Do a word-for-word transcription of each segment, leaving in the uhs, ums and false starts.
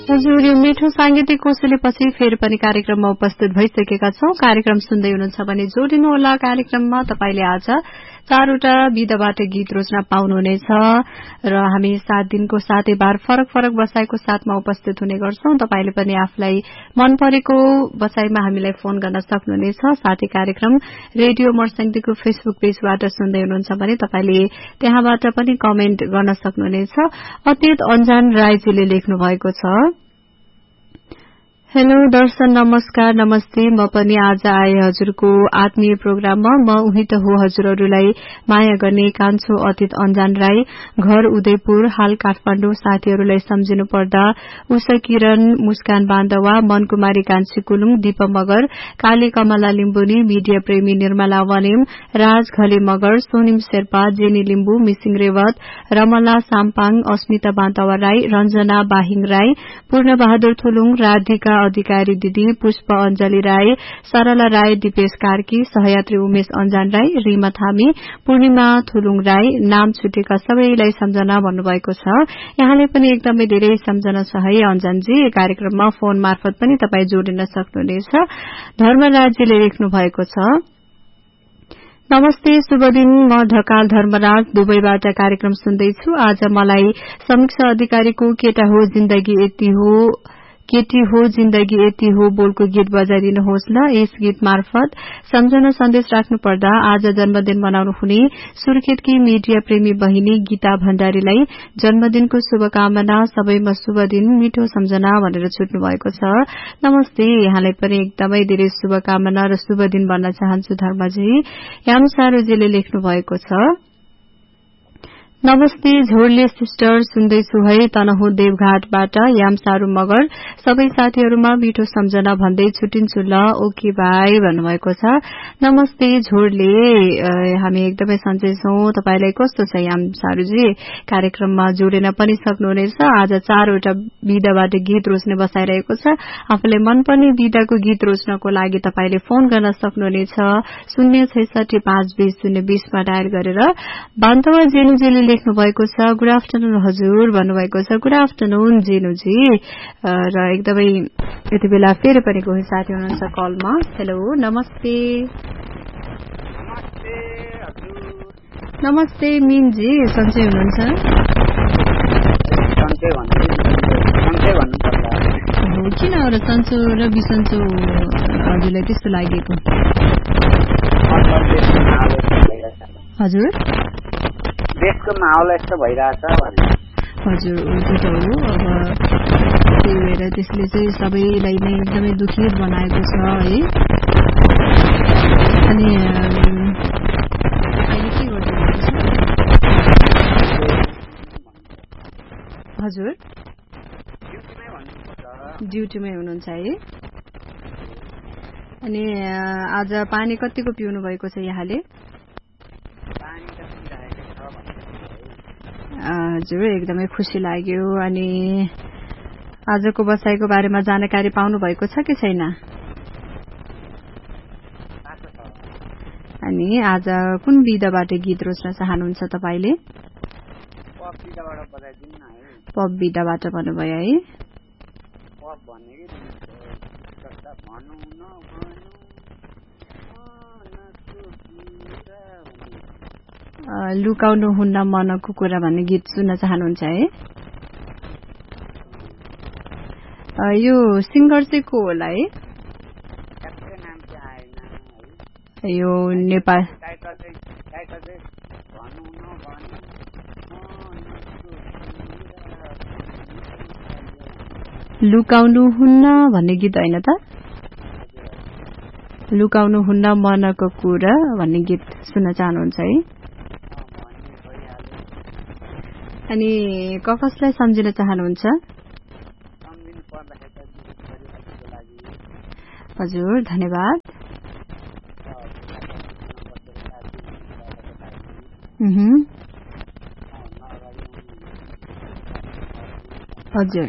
हजुर, यो मिठो सांगीतिक कोसेलीपछि फेरि पनि कार्यक्रममा उपस्थित भइसकेका छौं। कार्यक्रम सुन्दै हुनुहुन्छ भने जोडिनुहोला। कार्यक्रममा तपाईले आज चारवटा विधाबाट गीत रोज्न पाउनुहुनेछ र हामी सात दिनको सातै बार फरक फरक बसाईको साथमा उपस्थित हुने गर्छौं। तपाईले पनि आफूलाई मन परेको बसाईमा हामीलाई फोन गर्न सक्नुहुनेछ। साथै कार्यक्रम रेडियो मर्स्याङदीको फेसबुक पेजबाट सुन्दै हुनुहुन्छ भने तपाईले त्यहाँबाट पनि कमेन्ट गर्न सक्नुहुनेछ। अतीत अन्जान राईजीले लेख्नु भएको छ, हेलो दर्शन, नमस्कार, नमस्ते। म पनि आज आए हजुरको आत्मीय प्रोग्राममा। म उही त हो हजुरहरूलाई माया गर्ने कान्छो अतीत अन्जान राई, घर उदयपुर, हाल काठमाडौँ। साथीहरूलाई सम्झिनु पर्दा उषा किरण, मुस्कान बान्दवा, मनकुमारी कान्छी कुलुङ, दीप मगर, काली कमला लिम्बुनी, मीडिया प्रेमी निर्मला वनेम, राज घले मगर, सोनिम शेर्पा, जेनी लिम्बु, मिसिङ रेवत, रमला साम्पाङ, अस्मिता बान्तवा राई, रञ्जना बाहिङ राई, पूर्ण बहादुर थुलुङ, राधिका अधिकारी दिदी, पुष्प अञ्जली राई, सरला राई, दिपेश कार्की, सहयात्री उमेश अन्जान राई, रिमा थामी, पूर्णिमा थुलुङ राई, नाम छुटेका सबैलाई सम्झना भन्नुभएको छ। यहाँले पनि एकदमै धेरै सम्झना छ है अन्जानजी। कार्यक्रममा फोन मार्फत पनि तपाई जोडिन सक्नुहुनेछ। धर्मराजजीले लेख्नु भएको छ, नमस्ते, शुभ दिन। म ढकाल धर्मराज दुबईबाट कार्यक्रम सुन्दैछु। आज मलाई समीक्षा अधिकारीको केटा हो जिन्दगी यति हो केटी हो जिन्दगी यति हो बोलको गीत बजाइदिनुहोस् न। यस गीत मार्फत सम्झना सन्देश राख्नु पर्दा आज जन्मदिन मनाउनु हुने सुर्खेतकी मीडिया प्रेमी बहिनी गीता भण्डारीलाई जन्मदिनको शुभकामना, सबैमा शुभ दिन, मिठो सम्झना भनेर छुट्नु भएको छ। नमस्ते, यहाँलाई पनि एकदमै धेरै शुभकामना र शुभ दिन भन्न चाहन्छु धर्मजी। याम सारोजीले लेख्नु भएको छ, नमस्ते, झोरले सिस्टर सुन्दैछु है, तनहु देवघाटबाट याम सारू मगर, सबै साथीहरूमा मिठो सम्झना भन्दै छुटिन्छु ल। ओके भाइ भन्नुभएको छ। नमस्ते झोरले, हामी एकदमै सन्चै छौं। तपाईलाई कस्तो छ याम सारूजी? कार्यक्रममा जोडिन पनि सक्नुहुनेछ। आज चारवटा विधाबाट गीत रोज्ने बसाइरहेको छ। आफूलाई मनपर्ने विधाको गीत रोज्नको लागि तपाईले फोन गर्न सक्नुहुनेछ शून्य छैसठी पाँच बीस शून्य बीसमा डायल गरेर। बान्तवा जेनुजीले लेख्नु भएको छ, गुड आफ्टरनुन हजुर भन्नुभएको छ। Good afternoon जेनुजी। र एकदमै यति बेला फेरि पनि कोही साथी हुनुहुन्छ कलमा। हेलो, नमस्ते। नमस्ते मिनजी, सन्चै हुनुहुन्छ? किन र सन्चो र बिसन्चो हजुरलाई त्यस्तो लागेको? हजुर, देशको माहौल यस्तो भइरहेछ हजुर। त्यो त हो, अब त्यही भएर त्यसले चाहिँ सबैलाई नै एकदमै दुखित बनाएको छ है। अनि अहिले के गर्नुहुन्छ हजुर? ड्युटीमै हुनुहुन्छ है। अनि आज पानी कतिको पिउनु भएको छ यहाँले? हजुर, एकदमै खुसी लाग्यो। अनि आजको बसाईको बारेमा जानकारी पाउनु भएको छ कि छैन? अनि आज कुन विधाबाट गीत रोज्न चाहनुहुन्छ तपाईले? पप विधाबाट भन्नुभयो है। लुकाउनु हुन्न मनको कुरा भन्ने गीत सुन्न चाहनुहुन्छ है। यो सिंगर चाहिँ को होला है? यो नेपाल लुकाउनु हुन्न भन्ने गीत होइन त? लुकाउनु हुन्न मनको कुरा भन्ने गीत सुन्न चाहनुहुन्छ है। अनि कसलाई सम्झिन चाहनुहुन्छ? हजुर, धन्यवाद। हजुर,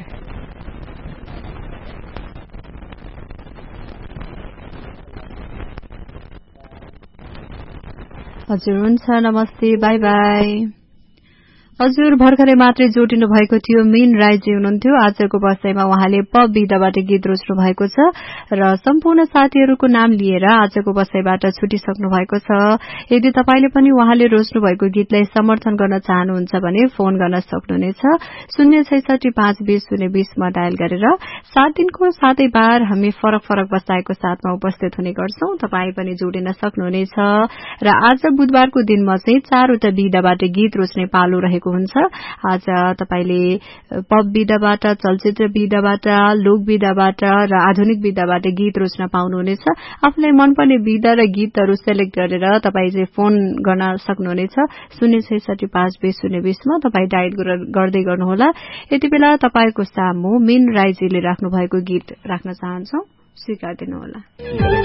हजुर हुन्छ, नमस्ते, बाई बाई। हजुर भर्खरै मात्रै जोडिनु भएको थियो मीन राईजी हुनुहुन्थ्यो। आजको बसाइमा उहाँले पप विधाबाट गीत रोज्नु भएको छ र सम्पूर्ण साथीहरूको नाम लिएर आजको बसाइबाट छुटिसक्नु भएको छ। यदि तपाईले पनि उहाँले रोज्नु भएको गीतलाई समर्थन गर्न चाहनुहुन्छ भने फोन गर्न सक्नुहुनेछ शून्य छैसठी पाँच बीस शून्य बीसमा डायल गरेर सात दिनको सातै बार हामी फरक फरक बसाइको साथमा उपस्थित हुने गर्छौं। तपाई पनि जोडिन सक्नुहुनेछ र आज बुधबारको दिनमा चाहिँ चारवटा विधाबाट गीत रोज्ने पालो रहेको हुन्छ। आज तपाईले पप विधाबाट, चलचित्र विधाबाट, लोक विधाबाट र आधुनिक विधाबाट गीत रोज्न पाउनुहुनेछ। आफूलाई मनपर्ने विधा र गीतहरू सेलेक्ट गरेर तपाई चाहिँ फोन गर्न सक्नुहुनेछ शून्य छैसठी पाँच बीस शून्य बीसमा तपाई डायल गर्दै गर्नुहोला। यति बेला तपाईको सामु मीन राईजीले राख्नु भएको गीत राख्न चाहन्छौ, स्वीकार दिनुहोला।